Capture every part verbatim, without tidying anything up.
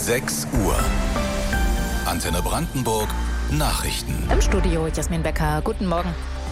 sechs Uhr. Antenne Brandenburg Nachrichten. Im Studio Jasmin Becker. Guten Morgen.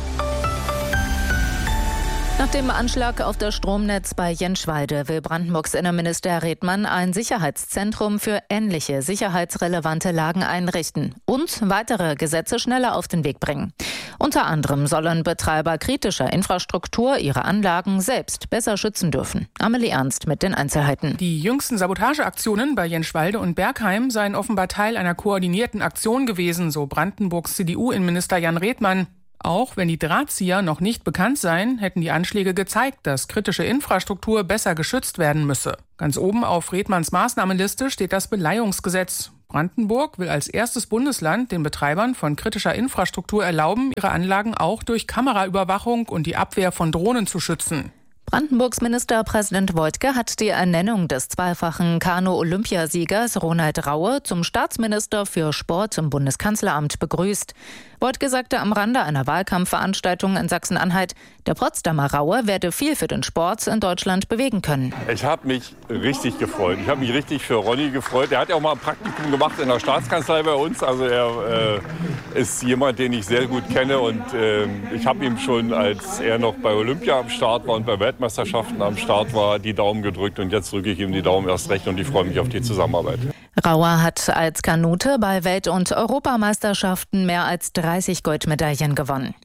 Nach dem Anschlag auf das Stromnetz bei Jenschwalde will Brandenburgs Innenminister Redmann ein Sicherheitszentrum für ähnliche sicherheitsrelevante Lagen einrichten und weitere Gesetze schneller auf den Weg bringen. Unter anderem sollen Betreiber kritischer Infrastruktur ihre Anlagen selbst besser schützen dürfen. Amelie Ernst mit den Einzelheiten. Die jüngsten Sabotageaktionen bei Jenschwalde und Bergheim seien offenbar Teil einer koordinierten Aktion gewesen, so Brandenburgs C D U-Innenminister Jan Redmann. Auch wenn die Drahtzieher noch nicht bekannt seien, hätten die Anschläge gezeigt, dass kritische Infrastruktur besser geschützt werden müsse. Ganz oben auf Redmanns Maßnahmenliste steht das Beleihungsgesetz. Brandenburg will als erstes Bundesland den Betreibern von kritischer Infrastruktur erlauben, ihre Anlagen auch durch Kameraüberwachung und die Abwehr von Drohnen zu schützen. Brandenburgs Ministerpräsident Woidke hat die Ernennung des zweifachen Kanu-Olympiasiegers Ronald Raue zum Staatsminister für Sport im Bundeskanzleramt begrüßt. Woidke sagte am Rande einer Wahlkampfveranstaltung in Sachsen-Anhalt, der Potsdamer Raue werde viel für den Sport in Deutschland bewegen können. Ich habe mich richtig gefreut. Ich habe mich richtig für Ronny gefreut. Er hat ja auch mal ein Praktikum gemacht in der Staatskanzlei bei uns. Also er äh, ist jemand, den ich sehr gut kenne. Und äh, ich habe ihm schon, als er noch bei Olympia am Start war und bei Weltmeisterschaften am Start war, die Daumen gedrückt. Und jetzt drücke ich ihm die Daumen erst recht und ich freue mich auf die Zusammenarbeit. Raue hat als Kanute bei Welt- und Europameisterschaften mehr als dreißig Goldmedaillen gewonnen.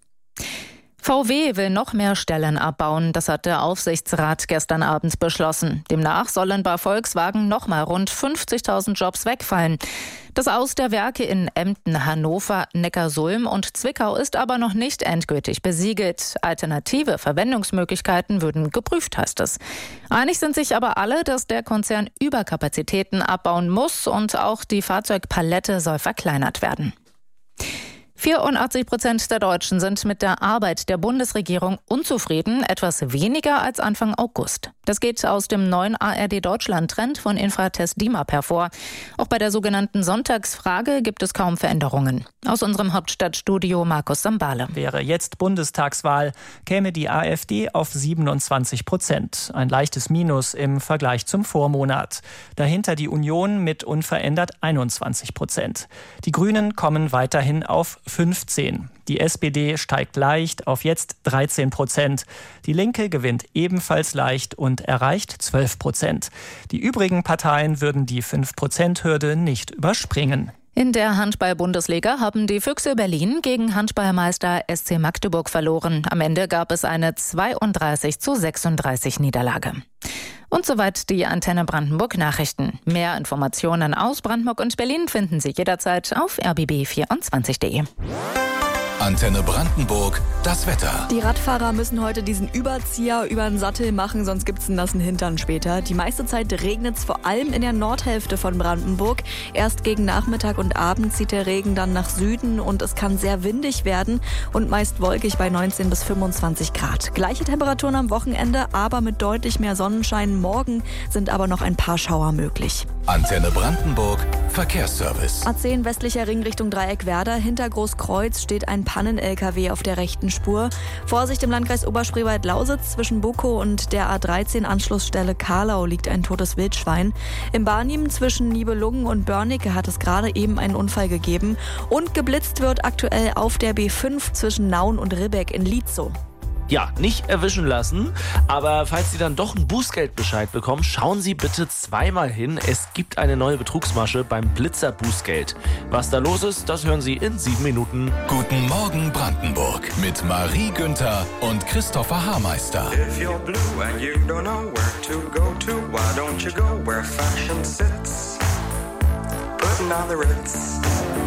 V W will noch mehr Stellen abbauen, das hat der Aufsichtsrat gestern Abend beschlossen. Demnach sollen bei Volkswagen noch mal rund fünfzigtausend Jobs wegfallen. Das Aus der Werke in Emden, Hannover, Neckarsulm und Zwickau ist aber noch nicht endgültig besiegelt. Alternative Verwendungsmöglichkeiten würden geprüft, heißt es. Einig sind sich aber alle, dass der Konzern Überkapazitäten abbauen muss und auch die Fahrzeugpalette soll verkleinert werden. vierundachtzig Prozent der Deutschen sind mit der Arbeit der Bundesregierung unzufrieden, etwas weniger als Anfang August. Das geht aus dem neuen A R D-Deutschland-Trend von Infratest DIMAP hervor. Auch bei der sogenannten Sonntagsfrage gibt es kaum Veränderungen. Aus unserem Hauptstadtstudio Markus Sambale. Wäre jetzt Bundestagswahl, käme die AfD auf siebenundzwanzig Prozent. Ein leichtes Minus im Vergleich zum Vormonat. Dahinter die Union mit unverändert einundzwanzig Prozent. Die Grünen kommen weiterhin auf fünfzehn. Die S P D steigt leicht auf jetzt dreizehn Prozent. Die Linke gewinnt ebenfalls leicht und erreicht zwölf Prozent. Die übrigen Parteien würden die fünf Prozent Hürde nicht überspringen. In der Handball-Bundesliga haben die Füchse Berlin gegen Handballmeister S C Magdeburg verloren. Am Ende gab es eine zweiunddreißig zu sechsunddreißig Niederlage. Und soweit die Antenne Brandenburg Nachrichten. Mehr Informationen aus Brandenburg und Berlin finden Sie jederzeit auf r b b vierundzwanzig punkt d e. Antenne Brandenburg, das Wetter. Die Radfahrer müssen heute diesen Überzieher über den Sattel machen, sonst gibt's einen nassen Hintern später. Die meiste Zeit regnet es vor allem in der Nordhälfte von Brandenburg. Erst gegen Nachmittag und Abend zieht der Regen dann nach Süden und es kann sehr windig werden und meist wolkig bei neunzehn bis fünfundzwanzig Grad. Gleiche Temperaturen am Wochenende, aber mit deutlich mehr Sonnenschein. Morgen sind aber noch ein paar Schauer möglich. Antenne Brandenburg, Verkehrsservice. A zehn westlicher Ring Richtung Dreieckwerder. Hinter Großkreuz steht ein Pannen-L K W auf der rechten Spur. Vorsicht im Landkreis Oberspreewald-Lausitz. Zwischen Bukow und der A dreizehn Anschlussstelle Karlau liegt ein totes Wildschwein. Im Barnim zwischen Nibelungen und Börnecke hat es gerade eben einen Unfall gegeben. Und geblitzt wird aktuell auf der B fünf zwischen Nauen und Ribbeck in Lietzow. Ja, nicht erwischen lassen, aber falls Sie dann doch einen Bußgeldbescheid bekommen, schauen Sie bitte zweimal hin. Es gibt eine neue Betrugsmasche beim Blitzer Bußgeld. Was da los ist, das hören Sie in sieben Minuten. Guten Morgen Brandenburg mit Marie Günther und Christopher Haarmeister. If you're blue and you don't know where to go to, why don't you go where fashion sits? Putting on the Ritz.